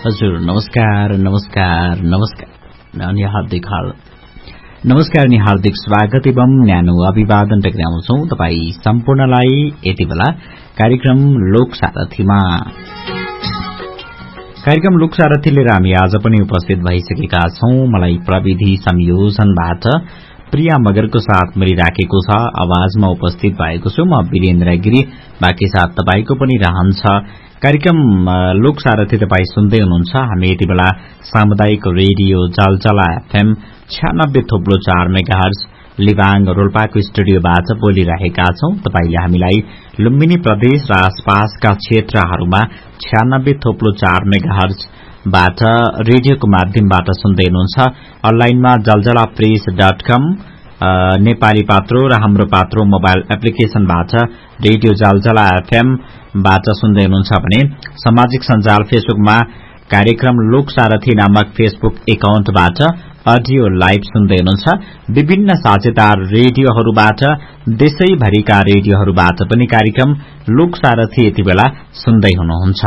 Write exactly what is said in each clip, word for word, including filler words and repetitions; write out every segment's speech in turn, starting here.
हजुर नमस्कार नमस्कार नमस्कार अनि हार्दिक नमस्कार अनि हार्दिक स्वागत एवं न्यानो अभिवादन टक्राउँछौं तपाई सम्पूर्णलाई यति बेला कार्यक्रम लोक सारथीमा। कार्यक्रम लोक सारथी लिएर हामी आज पनि उपस्थित भइसकेका छौं। मलाई प्रविधि संयोजनबाट प्रिया मगरको साथ मिलिराखेको छ। आवाजमा उपस्थित भएको छु म वीरेन्द्र गिरी। बाँकी साथ तपाईको पनि रहन्छ। कार्यक्रम लोक सारथी तपाई सुन्दै हुनुहुन्छ। हामी यति बेला सामुदायिक रेडियो जलजला एफएम छ्यानब्बे थोप्लो चार मेगाहर्ज लिबाङ रोल्पाको स्टुडियोबाट बोलिरहेका छौं। तपाईले हामीलाई लुम्बिनी प्रदेश र आसपासका क्षेत्रहरूमा छ्यानब्बे थोप्लो चार मेगाहर्जबाट रेडियोको माध्यमबाट सुन्दै हुनुहुन्छ। अनलाइनमा जलजला प्रेस डट कम नेपाली पात्रो र हाम्रो पात्रो मोबाइल एप्लिकेशनबाट रेडियो जलजला एफएम बाट सुन्दै हुनुहुन्छ भने सामाजिक सञ्जाल फेसबुकमा कार्यक्रम लोक सारथी नामक फेसबुक एकाउन्टबाट अडियो लाइभ सुन्दै हुनुहुन्छ। विभिन्न साझेदार रेडियोहरूबाट देशैभरिका रेडियोहरूबाट पनि कार्यक्रम लोक सारथी यति बेला सुन्दै हुनुहुन्छ।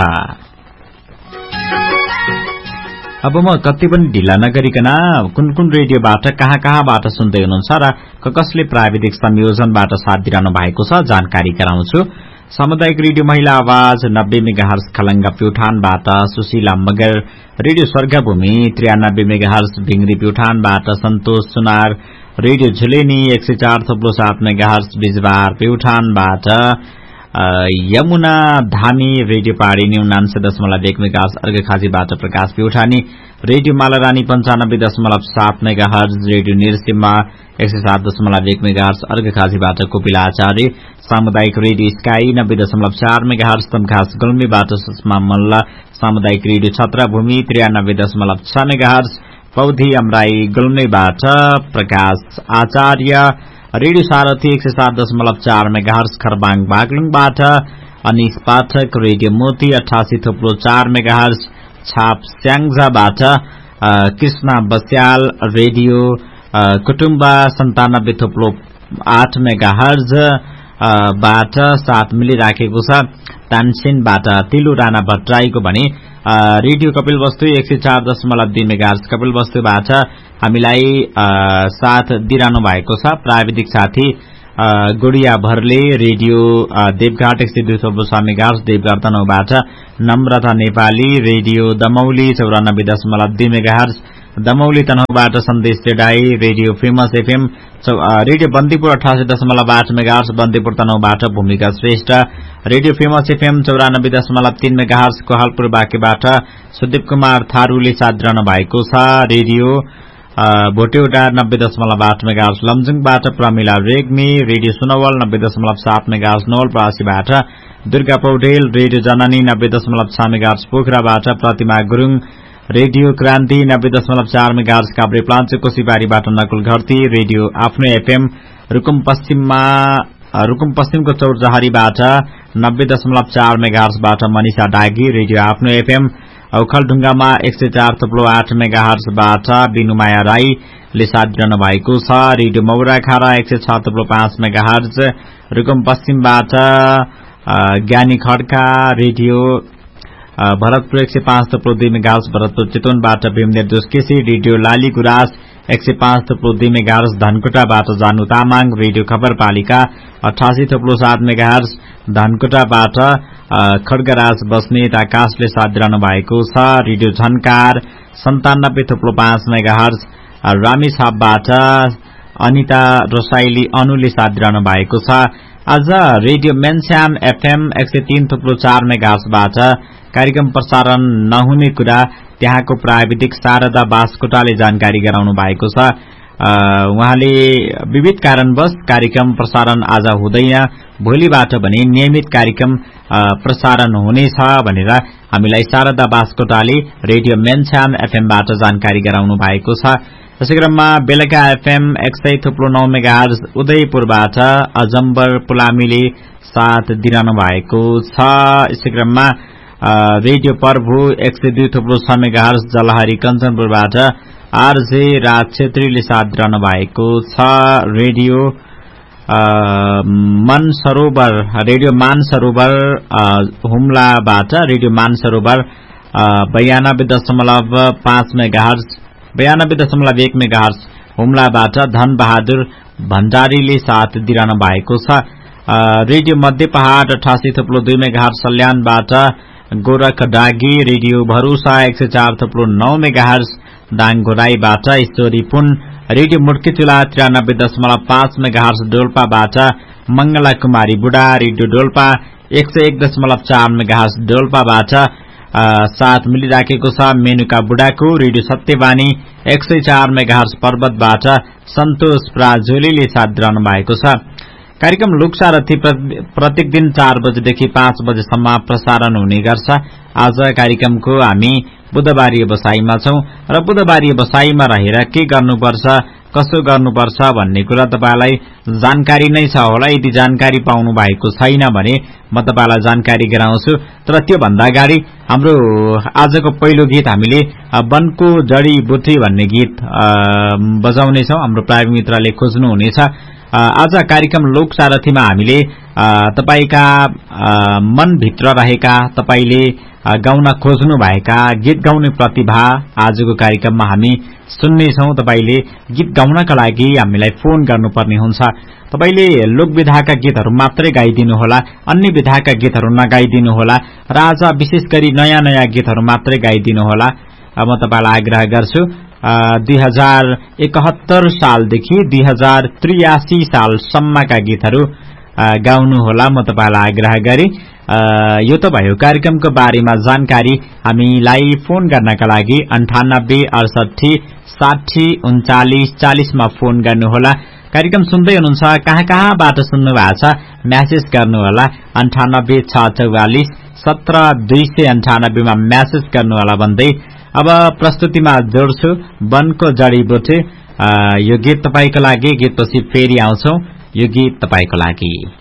अब म कति पनि ढिला नगरिकन कुन कुन रेडियोबाट कहाँ कहाँबाट सुन्दै हुनुहुन्छ र कसले प्राविधिक संयोजनबाट साथ दिइरहनु भएको छ जानकारी गराउँछु। सामुदायिक रेडियो महिला आवाज नब्बे megahertz Khalanga प्युठानबाट Sushila Magar, radio स्वर्गभूमि त्रियानब्बे megahertz भिंगरी प्युठानबाट सन्तोष सुनार, रेडियो झुलेनी एक सय चार थप्लो सात मेगाहर्ज बिजबार प्युठानबाट यमुना धामी, रेडियो पाडिनी उनान्से दशमलव एक मेगाहर्ज अर्घखाजीबाट प्रकाश प्युठानी, रेडियो मालारानी पञ्चानब्बे दशमलव सात मेगाहर्ज, रेडियो निरसिम्मा एक सय सात दशमलव एक मेगाहर्ज अर्घखाजीबाट कोपिला आचार्य, सामुदायिक रेडियो स्काई नब्बे दशमलव चार मेगाहर्ज तमघास गुल्मीबाट सुषमा मल्ल, सामुदायिक रेडियो छत्रभूमि त्रियानब्बे दशमलव छ मेगाहर्ज पौधी अमराई गुल्मीबाट प्रकाश आचार्य, रेडियो सारथी एक सय सात दशमलव चार मेगाहर्ज खरबाङ बागलुङबाट अनिस पाठक, रेडियो मोती अठासी थोप्लो चार मेगाहर्ज छाप स्याङ्जाबाट कृष्णा बस्याल, रेडियो कुटुम्बा सन्तानब्बे थोप्लो आठ मेगाहर्ज बाट साथ मिलिराखेको छ। तानसेनबाट तिलु राणा भट्टराईको भने रेडियो कपिलवस्तु एक सय चार दशमलव दुई मेगाहर्ज कपिलवस्तुबाट हामीलाई साथ दिइरहनु भएको छ। प्राविधिक साथी गुडिया भरले, रेडियो देवघाट एक सय दुई थोप्लो छ मेगाहर्ज देवघाट तनहुबाट नम्रता नेपाली, रेडियो दमौली चौरानब्बे दशमलव दुई मेगाहर्ज दमौली तनहुबाट सन्देश चेडाई, radio famous FM, radio Bandipur अठासी दशमलव आठ मेगाहर्ज बन्दीपुर तनहुबाट भूमिका श्रेष्ठ, रेडियो फेमस एफएम चौरानब्बे दशमलव तीन मेगाहर्ज कोहालपुर बाँकेबाट सुदीप कुमार थारूले साथ दिइरहनु भएको छ। रेडियो भोटेउडा नब्बे दशमलव आठ मेगाहर्ज लमजुङबाट प्रमिला रेग्मी, रेडियो सुनवल नब्बे दशमलव सात मेगाहर्ज नवलपरासीबाट दुर्गा पौडेल, रेडियो जननी नब्बे दशमलव छ मेगाहर्ज पोखराबाट प्रतिमा गुरूङ, रेडियो क्रान्ति नब्बे दशमलव चार मेगाहर्ज काभ्रे प्लान्चोको सिपारीबाट नकुल घरती, रेडियो आफ्नो एफएम रुकुम पश्चिममा रुकुम पश्चिमको चौरजहरीबाट नब्बे दशमलव चार मेगाहर्जबाट मनिषा डागी, रेडियो आफ्नो एफएम औखलढुङ्गामा एक सय चार थप्लो आठ मेगाहर्जबाट बिनुमाया राईले साथ दिइरहनु भएको छ। रेडियो मौराखारा एक सय छ थप्लो पाँच मेगाहर्ज रुकुम पश्चिमबाट ज्ञानी खड्का, रेडियो भरतपुर एक सय पाँच थप्लो दुई मेगाहर्ज भरतपुर चितवनबाट भीमदेव जोसकेसी, रेडियो लाली गुराँस एक सय पाँच थप्लो दुई मेगाहर्ज धनकुटाबाट जानु तामाङ, रेडियो खबरपालिका अठासी थप्लो सात मेगाहर्ज धनकुटाबाट खड्गराज बस्नेत आकाशले साथ दिइरहनु भएको छ। रेडियो झन्कार सन्तानब्बे थप्लो पाँच मेगाहर्ज रामेछापबाट अनिता रसाइली अनुले साथ दिइरहनु भएको छ। आज रेडियो मेनस्याम एफएम एक सय तीन थप्लो चार मेगाहर्जबाट कार्यक्रम प्रसारण नहुने कुरा त्यहाँको प्राविधिक शारदा बास्कोटाले जानकारी गराउनु भएको छ। उहाँले विविध कारणवश कार्यक्रम प्रसारण आज हुँदैन, भोलिबाट भने नियमित कार्यक्रम प्रसारण हुनेछ भनेर हामीलाई शारदा बास्कोटाले रेडियो मेनस्याम एफएमबाट जानकारी गराउनु भएको छ। यसै क्रममा बेलका एफएम एक सय थुप्रो नौ मेगाहर्ज उदयपुरबाट अजम्बर पुलामीले साथ दिइरहनु भएको छ। यसै क्रममा रेडियो प्रभु एक सय दुई थुप्रो छ मेगाहर्ज जलहरी कञ्चनपुरबाट आरजे राज छेत्रीले साथ दिइरहनु भएको छ। Radio Mansarovar radio Mansarovar हुम्लाबाट radio Mansarovar बयानब्बे दशमलव पाँच मेगाहर्ज बयानब्बे दशमलव एक मेगाहर्ज हुम्लाबाट धनबहादुर भण्डारीले साथ दिइरहनु भएको छ। रेडियो मध्य पहाड़ अठासी थप्लो दुई मेगाहर्ज सल्यानबाट गोरख डागी, रेडियो भरोसा एक सय चार थप्लो नौ मेगाहर्ज दाङघोराईबाट ईश्वरी पुन, रेडियो मुड्की चुला त्रियानब्बे दशमलव पाँच मेगाहर्ज डोल्पाबाट मंगला कुमारी बुढा, रेडियो डोल्पा एक सय एक दशमलव चार मेगाहर्ज डोल्पाबाट साथ मिलिराखेको छ मेनुका बुढाको। रेडियो सत्यवाणी एक सय चार मेगाहर्ज पर्वतबाट सन्तोष प्राजुलीले साथ दिइरहनु भएको छ। कार्यक्रम लोकसारथी प्रत्येक दिन चार बजेदेखि पाँच बजेसम्म प्रसारण हुने गर्छ। आज कार्यक्रमको हामी बुधबारी बसाईमा छौं र बुधबारी बसाईमा रहेर के गर्नुपर्छ, कसो गर्नुपर्छ भन्ने कुरा तपाईलाई जानकारी नै छ होला। यदि जानकारी पाउनु भएको छैन भने म तपाईलाई जानकारी गराउँछु। तर त्यो भन्दा अगाडि हाम्रो आजको पहिलो गीत हामीले वनको जडीबुटी भन्ने गीत बजाउने छौं। हाम्रो प्राविधिक मित्रले खोज्नु हुनेछ। आज कार्यक्रम लोकसारथीमा हामीले तपाईका मनभित्र रहेका, तपाईले गाउन खोज्नु भएका गीत गाउने प्रतिभा आजको कार्यक्रममा हामी सुन्नेछौं। तपाईले गीत गाउनका लागि हामीलाई फोन गर्नुपर्ने हुन्छ। तपाईले लोकविधाका गीतहरू मात्रै गाइदिनु होला, अन्य विधाका गीतहरू नगाइदिनु होला र आज विशेष गरी नयाँ नयाँ गीतहरू मात्रै गाइदिनु होला। म तपाईलाई आग्रह गर्छु। दुई हजार एकहत्तर सालदेखि दुई हजार त्रियासी सालसम्मका गीतहरू गाउनु होला, म तपाईलाई आग्रह गरे। यो त भयो कार्यक्रमको बारेमा जानकारी। हामीलाई फोन गर्नका लागि अन्ठानब्बे अडसठी साठी उन्चालिस चालिसमा फोन गर्नुहोला। कार्यक्रम सुन्दै हुनुहुन्छ, कहाँ कहाँबाट सुन्नु भएको छ म्यासेज गर्नुहोला। अन्ठानब्बे छ चौवालिस सत्र दुई सय अन्ठानब्बेमा म्यासेज गर्नुहोला भन्दै अब प्रस्तुतिमा जोड्छु वनको जडीबुटी। यो गीत तपाईको लागि। गीतपछि फेरि आउँछौ। यो गीत तपाईको लागि।